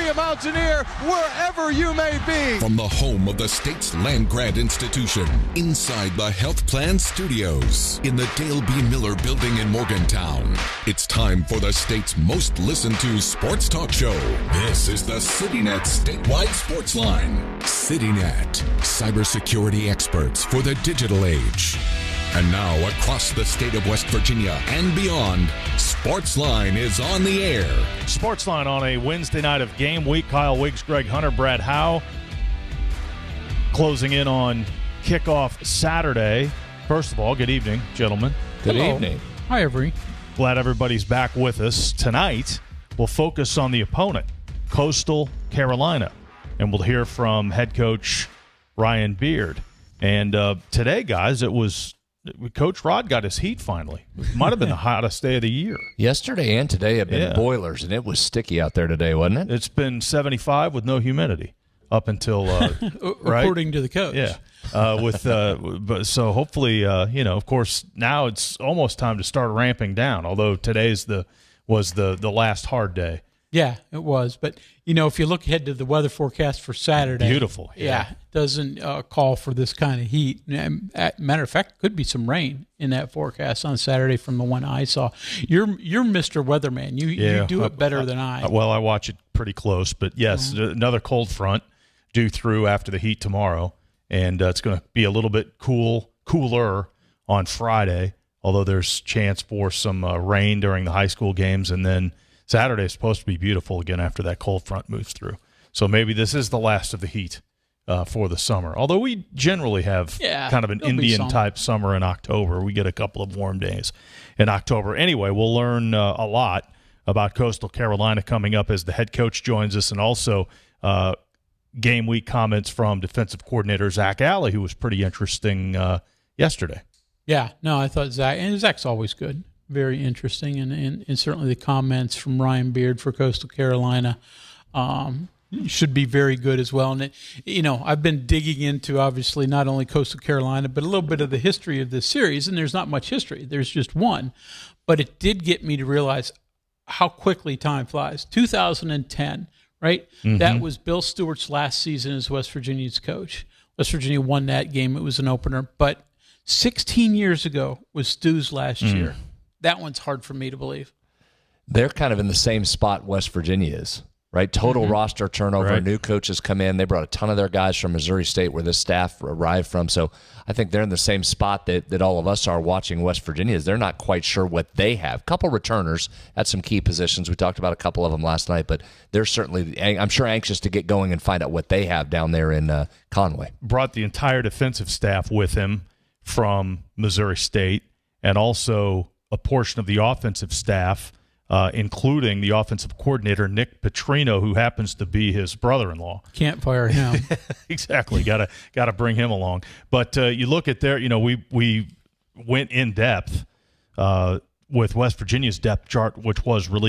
Be a Mountaineer wherever you may be. From the home of the state's land-grant institution, inside the Health Plan Studios, in the Dale B. Miller Building in Morgantown, it's time for the state's most listened to sports talk show. This is the CityNet Statewide Sports Line. CityNet, cybersecurity experts for the digital age. And now, across the state of West Virginia and beyond, Sportsline is on the air. Sportsline on a Wednesday night of game week. Kyle Wiggs, Greg Hunter, Brad Howe. Closing in on kickoff Saturday. First of all, good evening, gentlemen. Good evening. Hi, Avery. Glad everybody's back with us. Tonight, we'll focus on the opponent, Coastal Carolina. And we'll hear from head coach Ryan Beard. And today, guys, it was Coach Rod got his heat finally. It might have been the hottest day of the year. Yesterday and today have been boilers, and it was sticky out there today, wasn't it? It's been 75 with no humidity up until right? According to the coach. Yeah. So hopefully, of course, now it's almost time to start ramping down. Although today's was the last hard day. Yeah, it was. But, if you look ahead to the weather forecast for Saturday. Beautiful. Yeah. It doesn't call for this kind of heat. Matter of fact, could be some rain in that forecast on Saturday from the one I saw. You're Mr. Weatherman. You do it better than I. Well, I watch it pretty close. But, yes, another cold front due through after the heat tomorrow. And it's going to be a little bit cooler on Friday, although there's chance for some rain during the high school games. And then Saturday is supposed to be beautiful again after that cold front moves through. So maybe this is the last of the heat for the summer. Although we generally have kind of an Indian-type summer in October. We get a couple of warm days in October. Anyway, we'll learn a lot about Coastal Carolina coming up as the head coach joins us, and also game week comments from defensive coordinator Zach Alley, who was pretty interesting yesterday. Yeah, no, I thought Zach's always good. Very interesting, and certainly the comments from Ryan Beard for Coastal Carolina should be very good as well. And, I've been digging into, obviously, not only Coastal Carolina, but a little bit of the history of this series, and there's not much history. There's just one. But it did get me to realize how quickly time flies. 2010, right? Mm-hmm. That was Bill Stewart's last season as West Virginia's coach. West Virginia won that game. It was an opener. But 16 years ago was Stu's last year. That one's hard for me to believe. They're kind of in the same spot West Virginia is, right? Total roster turnover. Right. New coaches come in. They brought a ton of their guys from Missouri State where this staff arrived from. So I think they're in the same spot that all of us are watching West Virginia is. They're not quite sure what they have. A couple returners at some key positions. We talked about a couple of them last night, but they're certainly, I'm sure, anxious to get going and find out what they have down there in Conway. Brought the entire defensive staff with him from Missouri State, and also a portion of the offensive staff, including the offensive coordinator, Nick Petrino, who happens to be his brother-in-law. Can't fire him. Exactly. Got to bring him along. But you look at there, we went in depth with West Virginia's depth chart, which was released